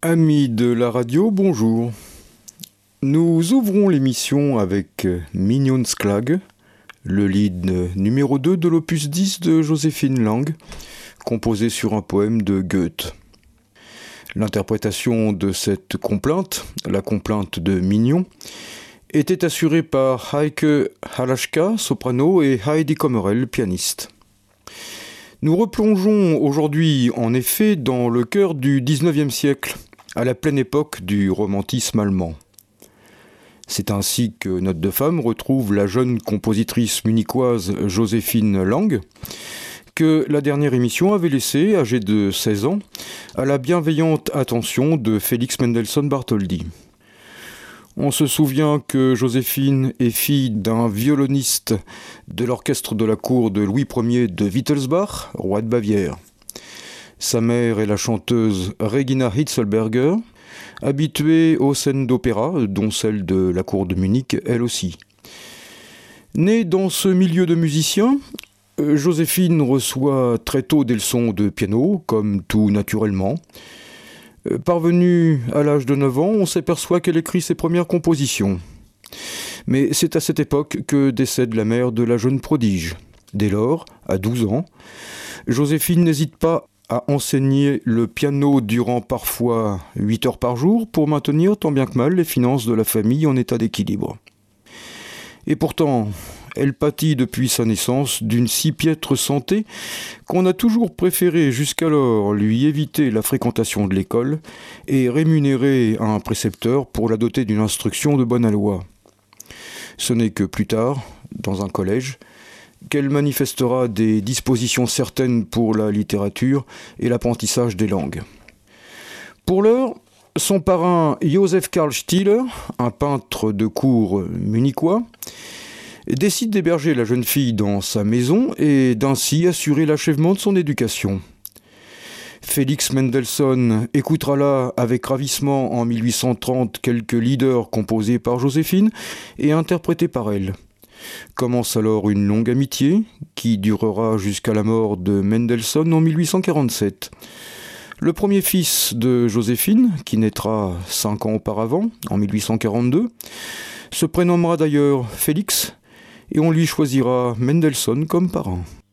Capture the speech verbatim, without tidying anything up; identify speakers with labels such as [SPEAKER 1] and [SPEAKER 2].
[SPEAKER 1] Amis de la radio, bonjour. Nous ouvrons l'émission avec Mignonsklag, le lead numéro deux de l'opus dix de Joséphine Lang, composé sur un poème de Goethe. L'interprétation de cette complainte, la complainte de Mignon, était assurée par Heike Halaschka, soprano, et Heidi Kommerel, pianiste. Nous replongeons aujourd'hui en effet dans le cœur du dix-neuvième siècle, à la pleine époque du romantisme allemand. C'est ainsi que Notes de Femme retrouve la jeune compositrice munichoise Joséphine Lang, que la dernière émission avait laissée, âgée de seize ans, à la bienveillante attention de Félix Mendelssohn Bartholdy. On se souvient que Joséphine est fille d'un violoniste de l'orchestre de la cour de Louis Ier de Wittelsbach, roi de Bavière. Sa mère est la chanteuse Regina Hitzelberger, habituée aux scènes d'opéra, dont celle de la cour de Munich, elle aussi. Née dans ce milieu de musiciens, Joséphine reçoit très tôt des leçons de piano, comme tout naturellement. Parvenue à l'âge de neuf ans, on s'aperçoit qu'elle écrit ses premières compositions. Mais c'est à cette époque que décède la mère de la jeune prodige. Dès lors, à douze ans, Joséphine n'hésite pas à enseigner le piano durant parfois huit heures par jour pour maintenir tant bien que mal les finances de la famille en état d'équilibre. Et pourtant, elle pâtit depuis sa naissance d'une si piètre santé qu'on a toujours préféré jusqu'alors lui éviter la fréquentation de l'école et rémunérer un précepteur pour la doter d'une instruction de bonne aloi. Ce n'est que plus tard, dans un collège, qu'elle manifestera des dispositions certaines pour la littérature et l'apprentissage des langues. Pour l'heure, son parrain Joseph Karl Stieler, un peintre de cour munichois, décide d'héberger la jeune fille dans sa maison et d'ainsi assurer l'achèvement de son éducation. Félix Mendelssohn écoutera là avec ravissement en mille huit cent trente quelques leaders composés par Joséphine et interprétés par elle. Commence alors une longue amitié qui durera jusqu'à la mort de Mendelssohn en mille huit cent quarante-sept. Le premier fils de Joséphine, qui naîtra cinq ans auparavant, en mille huit cent quarante-deux, se prénommera d'ailleurs Félix et on lui choisira Mendelssohn comme parrain.